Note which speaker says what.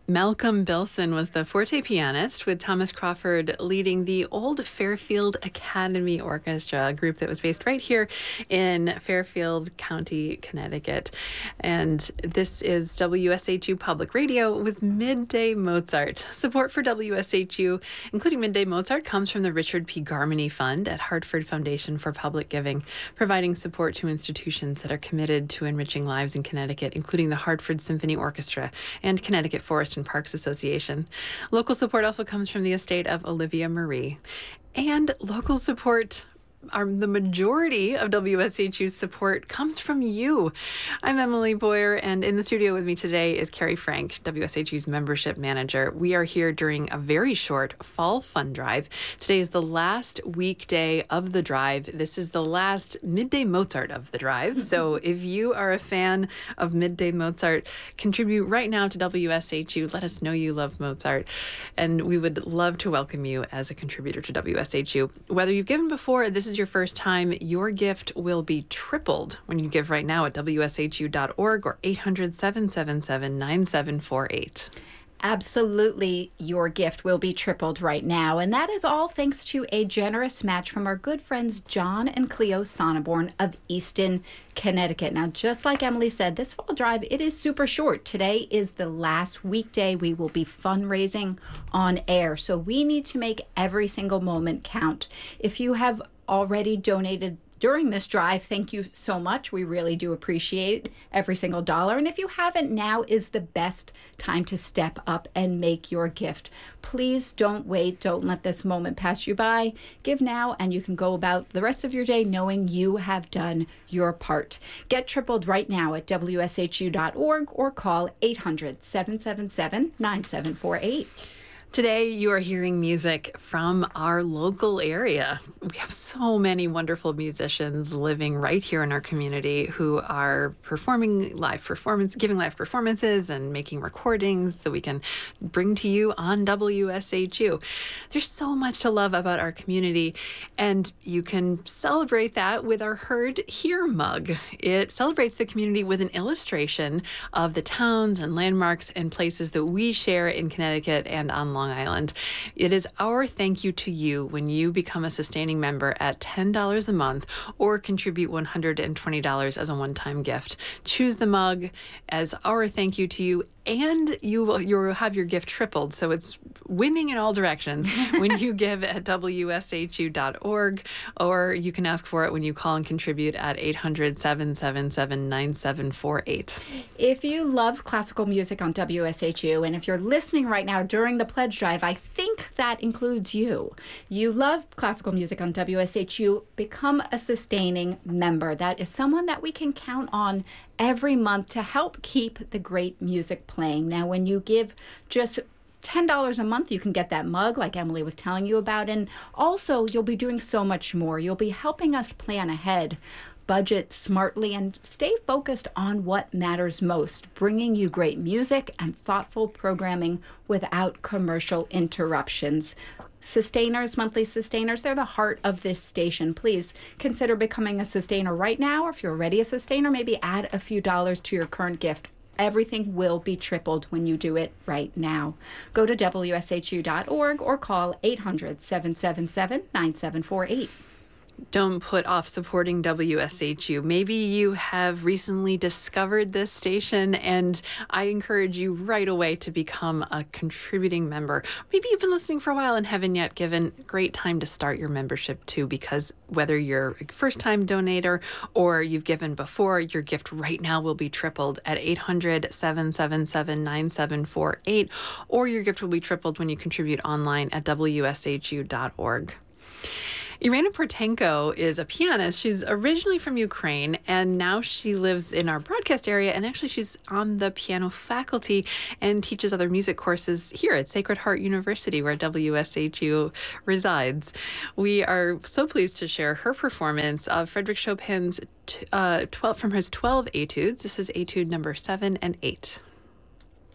Speaker 1: Malcolm Bilson was the forte pianist, with Thomas Crawford leading the Old Fairfield Academy Orchestra, a group that was based right here in Fairfield County, Connecticut. And this is WSHU Public Radio with Midday Mozart. Support for WSHU, including Midday Mozart, comes from the Richard P. Garmany Fund at Hartford Foundation for Public Giving, providing support to institutions that are committed to enriching lives in Connecticut, including the Hartford Symphony Orchestra and Connecticut Forest and Parks Association. Local support also comes from the estate of Olivia Marie. And local support, the majority of WSHU's support comes from you. I'm Emily Boyer, and in the studio with me today is Carrie Frank, WSHU's membership manager. We are here during a very short fall fund drive. Today is the last weekday of the drive. This is the last Midday Mozart of the drive. So if you are a fan of Midday Mozart, contribute right now to WSHU. Let us know you love Mozart, and we would love to welcome you as a contributor to WSHU. Whether you've given before, this is your first time, your gift will be tripled when you give right now at WSHU.org or 800-777-9748.
Speaker 2: Absolutely, your gift will be tripled right now. And that is all thanks to a generous match from our good friends John and Cleo Sonneborn of Easton, Connecticut. Now, just like Emily said, this fall drive, it is super short. Today is the last weekday we will be fundraising on air. So we need to make every single moment count. If you have already donated during this drive, thank you so much. We really do appreciate every single dollar. And if you haven't, now is the best time to step up and make your gift. Please don't wait. Don't let this moment pass you by. Give now, and you can go about the rest of your day knowing you have done your part. Get tripled right now at WSHU.org or call 800-777-9748.
Speaker 1: Today, you are hearing music from our local area. We have so many wonderful musicians living right here in our community who are giving live performances and making recordings that we can bring to you on WSHU. There's so much to love about our community, and you can celebrate that with our Heard Here mug. It celebrates the community with an illustration of the towns and landmarks and places that we share in Connecticut and on Long Island. It is our thank you to you when you become a sustaining member at $10 a month or contribute $120 as a one-time gift. Choose the mug as our thank you to you, and you'll have your gift tripled. So it's winning in all directions when you give at WSHU.org, or you can ask for it when you call and contribute at 800-777-9748.
Speaker 2: If you love classical music on WSHU, and if you're listening right now during the pledge drive, I think that includes you. You love classical music on WSHU, become a sustaining member. That is someone that we can count on every month to help keep the great music playing. Now, when you give just $10 a month, you can get that mug like Emily was telling you about, and also you'll be doing so much more. You'll be helping us plan ahead, budget smartly, and stay focused on what matters most, bringing you great music and thoughtful programming without commercial interruptions. Sustainers, monthly sustainers, they're the heart of this station. Please consider becoming a sustainer right now, or if you're already a sustainer, maybe add a few dollars to your current gift. Everything will be tripled when you do it right now. Go to WSHU.org or call 800-777-9748.
Speaker 1: Don't put off supporting WSHU. Maybe you have recently discovered this station, and I encourage you right away to become a contributing member. Maybe you've been listening for a while and haven't yet given. Great time to start your membership too, because whether you're a first-time donator or you've given before, your gift right now will be tripled at 800-777-9748, or your gift will be tripled when you contribute online at WSHU.org. Irina Portenko is a pianist. She's originally from Ukraine, and now she lives in our broadcast area, and actually she's on the piano faculty and teaches other music courses here at Sacred Heart University, where WSHU resides. We are so pleased to share her performance of Frédéric Chopin's 12 etudes. This is etude number 7 and 8.